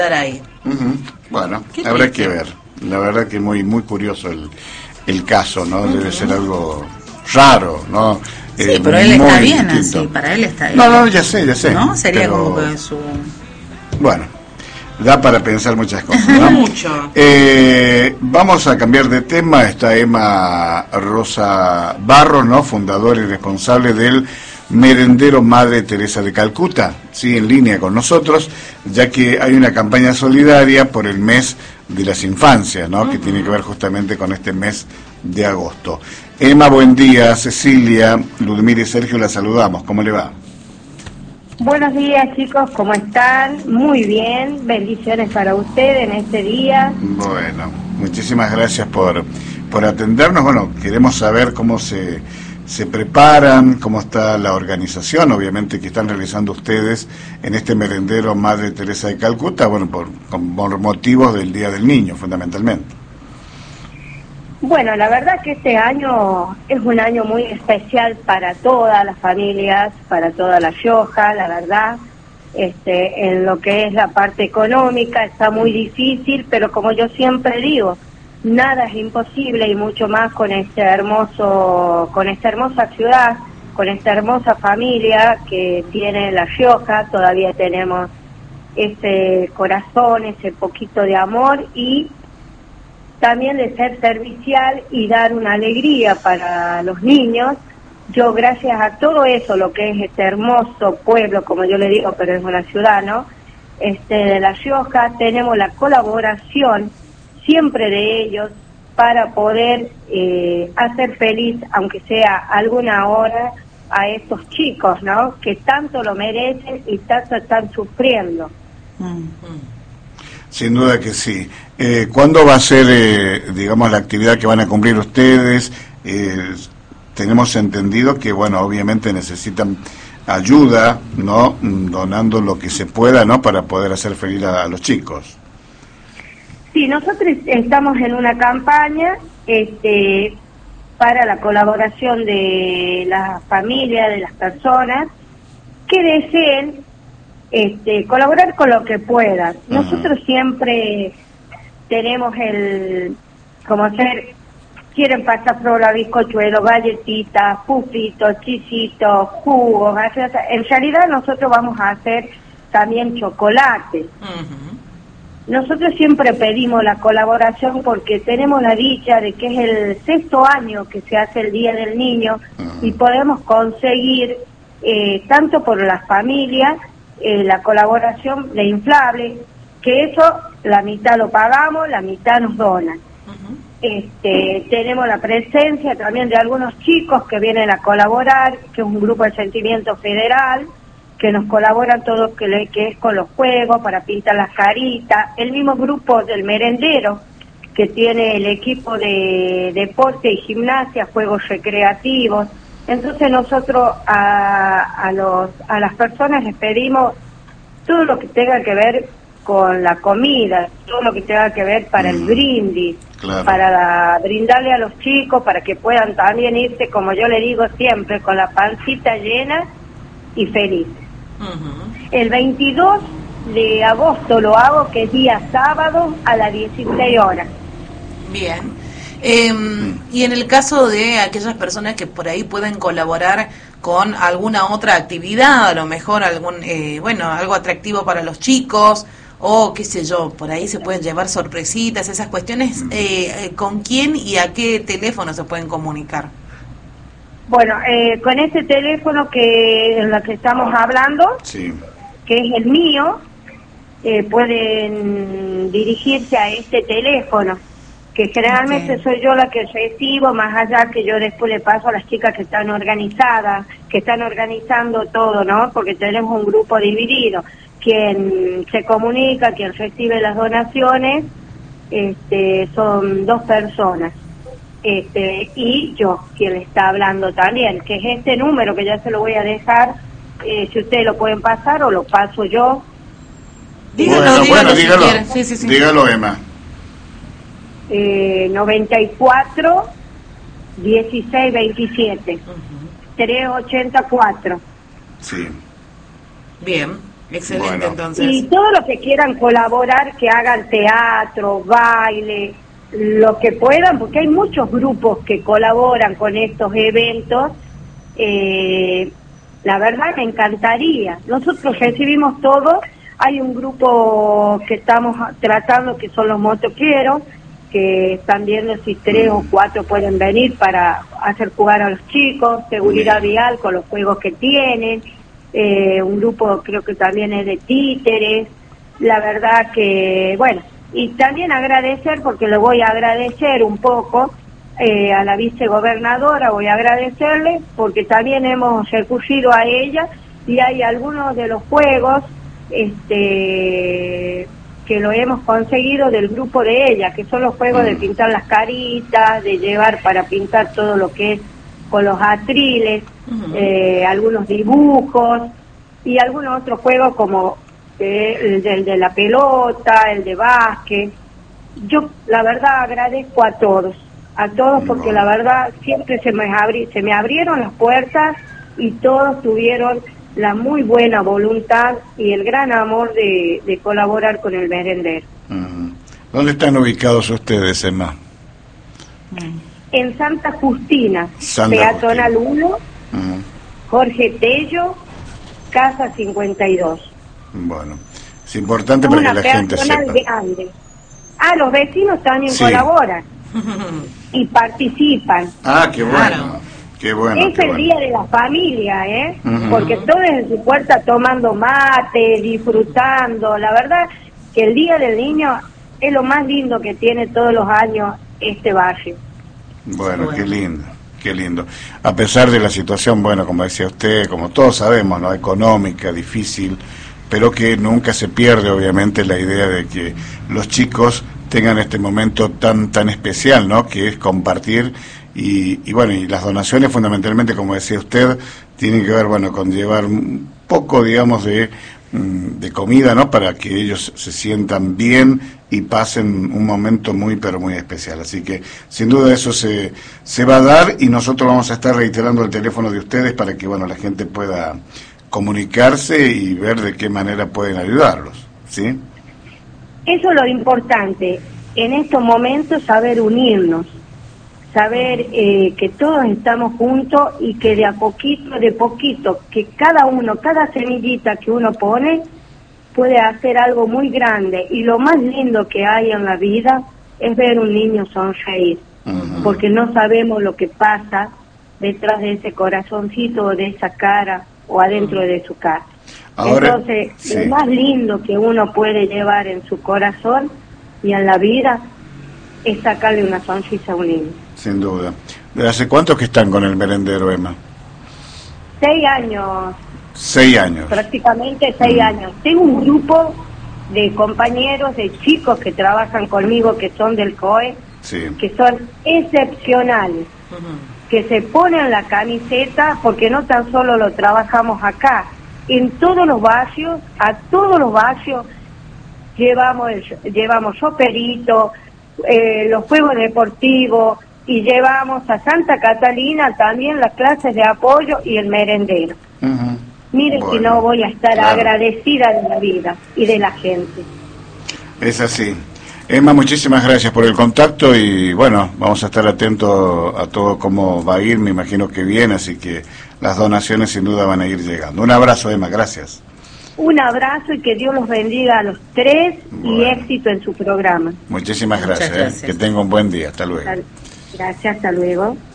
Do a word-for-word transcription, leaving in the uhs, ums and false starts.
ahí. Uh-huh. Bueno, habrá que ver. La verdad que muy muy curioso el, el caso, ¿no? Uh-huh. Debe ser algo raro, ¿no? Sí, eh, pero él está bien distinto. así, para él está bien. No, no, ya sé, ya sé. ¿No? Sería pero... como que su... Bueno, da para pensar muchas cosas, ¿no? Mucho. Eh, vamos a cambiar de tema. Está Emma Rosa Barros, ¿no? Fundadora y responsable del Merendero Madre Teresa de Calcuta, sí, en línea con nosotros, ya que hay una campaña solidaria por el mes de las infancias, ¿no? Uh-huh. Que tiene que ver justamente con este mes de agosto. Emma, buen día. Cecilia, Ludmila y Sergio, la saludamos. ¿Cómo le va? Buenos días, chicos, ¿cómo están? Muy bien, bendiciones para ustedes en este día. Bueno, muchísimas gracias por, por atendernos. Bueno, queremos saber cómo se... se preparan, cómo está la organización, obviamente, que están realizando ustedes en este merendero Madre Teresa de Calcuta, bueno, por, por motivos del Día del Niño, fundamentalmente. Bueno, la verdad que este año es un año muy especial para todas las familias, para toda La Rioja, la verdad. Este, en lo que es la parte económica está muy difícil, pero como yo siempre digo, nada es imposible, y mucho más con este hermoso, con esta hermosa ciudad, con esta hermosa familia que tiene La Rioja. Todavía tenemos ese corazón, ese poquito de amor, y también de ser servicial y dar una alegría para los niños. Yo, gracias a todo eso, lo que es este hermoso pueblo, como yo le digo, pero es una ciudad, ¿no? Este, de La Rioja, tenemos la colaboración siempre de ellos para poder eh, hacer feliz, aunque sea alguna hora, a estos chicos, ¿no? Que tanto lo merecen y tanto están sufriendo. Mm-hmm. Sin duda que sí. Eh, ¿Cuándo va a ser, eh, digamos, la actividad que van a cumplir ustedes? Eh, tenemos entendido que, bueno, obviamente necesitan ayuda, ¿no? Donando lo que se pueda, ¿no? Para poder hacer feliz a, a los chicos. Sí, nosotros estamos en una campaña este, para la colaboración de las familias, de las personas que deseen este, colaborar con lo que puedan. Uh-huh. Nosotros siempre tenemos el, como ser, quieren pasar prola, bizcochuelo, galletitas, pufitos, chisitos, jugos, gaseosas. En realidad nosotros vamos a hacer también chocolate. Uh-huh. Nosotros siempre pedimos la colaboración porque tenemos la dicha de que es el sexto año que se hace el Día del Niño, uh-huh, y podemos conseguir, eh, tanto por las familias, eh, la colaboración de inflables, que eso la mitad lo pagamos, la mitad nos donan. Uh-huh. Este, tenemos la presencia también de algunos chicos que vienen a colaborar, que es un grupo de Sentimiento Federal, que nos colaboran todo que, le, que es con los juegos, para pintar las caritas. El mismo grupo del merendero, que tiene el equipo de deporte y gimnasia, juegos recreativos. Entonces nosotros a, a, los, a las personas les pedimos todo lo que tenga que ver con la comida, todo lo que tenga que ver para mm, el brindis, claro, para la, brindarle a los chicos, para que puedan también irse, como yo le digo siempre, con la pancita llena y felices. Uh-huh. El veintidós de agosto lo hago, que es día sábado, a las dieciséis horas. Bien. Eh, y en el caso de aquellas personas que por ahí pueden colaborar con alguna otra actividad, a lo mejor algún, eh, bueno, algo atractivo para los chicos, o qué sé yo, por ahí se pueden llevar sorpresitas, esas cuestiones, eh, ¿con quién y a qué teléfono se pueden comunicar? Bueno, eh, con este teléfono que en el que estamos hablando, sí, que es el mío, eh, pueden dirigirse a este teléfono, que generalmente okay, soy yo la que recibo, más allá que yo después le paso a las chicas que están organizadas, que están organizando todo, ¿no? Porque tenemos un grupo dividido, quien se comunica, quien recibe las donaciones, este, son dos personas. Este, y yo, quien le está hablando también, que es este número que ya se lo voy a dejar, eh, si ustedes lo pueden pasar o lo paso yo. Dígalo, bueno, dígalo, bueno, si dígalo, sí, sí, sí. dígalo, Emma. Eh, noventa y cuatro, dieciséis, veintisiete, uh-huh, trescientos ochenta y cuatro. Sí. Bien. Excelente, Bueno. entonces. Y todos los que quieran colaborar, que hagan teatro, baile, lo que puedan, porque hay muchos grupos que colaboran con estos eventos. Eh, la verdad me encantaría. Nosotros recibimos todo. Hay un grupo que estamos tratando, que son los motoqueros, que están viendo si tres o cuatro pueden venir para hacer jugar a los chicos, seguridad vial con los juegos que tienen. Eh, un grupo creo que también es de títeres. La verdad que, bueno, y también agradecer, porque le voy a agradecer un poco eh, a la vicegobernadora, voy a agradecerle, porque también hemos recurrido a ella, y hay algunos de los juegos este que lo hemos conseguido del grupo de ella, que son los juegos de pintar las caritas, de llevar para pintar todo lo que es con los atriles, uh-huh. eh, algunos dibujos y algunos otros juegos como eh, el, de, el de la pelota, el de básquet. Yo la verdad agradezco a todos, a todos, porque no. la verdad siempre se me, abri, se me abrieron las puertas y todos tuvieron la muy buena voluntad y el gran amor de, de colaborar con el merendero. Uh-huh. ¿Dónde están ubicados ustedes, Emma? En Santa Justina, Santa Peatonal Justina. uno, uh-huh. Jorge Tello, Casa cincuenta y dos. Bueno, es importante para Una que la gente sepa. Grande. Ah, los vecinos también sí. colaboran y participan. Ah, qué bueno. Claro. Qué bueno, es qué el bueno. día de la familia, ¿eh? Uh-huh. Porque todos en su puerta tomando mate, disfrutando. La verdad que el Día del Niño es lo más lindo que tiene todos los años este barrio. Bueno, bueno, qué lindo, qué lindo. A pesar de la situación, bueno, como decía usted, como todos sabemos, ¿no? Económica, difícil, pero que nunca se pierde, obviamente, la idea de que los chicos tengan este momento tan tan especial, ¿no? Que es compartir. Y, y bueno, y las donaciones fundamentalmente, como decía usted, tienen que ver, bueno, con llevar un poco, digamos, de, de comida, ¿no? Para que ellos se sientan bien y pasen un momento muy, pero muy especial. Así que, sin duda, eso se, se va a dar, y nosotros vamos a estar reiterando el teléfono de ustedes para que, bueno, la gente pueda comunicarse y ver de qué manera pueden ayudarlos, ¿sí? Eso es lo importante, en estos momentos saber unirnos, saber eh, que todos estamos juntos y que de a poquito, de poquito, que cada uno, cada semillita que uno pone puede hacer algo muy grande. Y lo más lindo que hay en la vida es ver un niño sonreír, uh-huh. porque no sabemos lo que pasa detrás de ese corazoncito o de esa cara o adentro uh-huh. de su casa. Ahora, entonces, sí. lo más lindo que uno puede llevar en su corazón y en la vida es sacarle una sonrisa a un niño. Sin duda. ¿De hace cuánto que están con el merendero, Emma? Seis años. Seis años. Prácticamente seis mm. años. Tengo un grupo de compañeros, de chicos que trabajan conmigo, que son del C O E, sí. que son excepcionales, uh-huh. que se ponen la camiseta, porque no tan solo lo trabajamos acá, en todos los barrios, a todos los barrios llevamos, el, llevamos soperito, eh, los juegos deportivos, y llevamos a Santa Catalina también las clases de apoyo y el merendero. Uh-huh. Miren, bueno, si no voy a estar claro. agradecida de la vida y de la gente. Es así. Emma, muchísimas gracias por el contacto, y bueno, vamos a estar atentos a todo cómo va a ir, me imagino que bien, así que las donaciones sin duda van a ir llegando. Un abrazo, Emma, gracias. Un abrazo y que Dios los bendiga a los tres, bueno. y éxito en su programa. Muchísimas gracias, gracias. Eh. Que tenga un buen día, hasta luego. Gracias, hasta luego.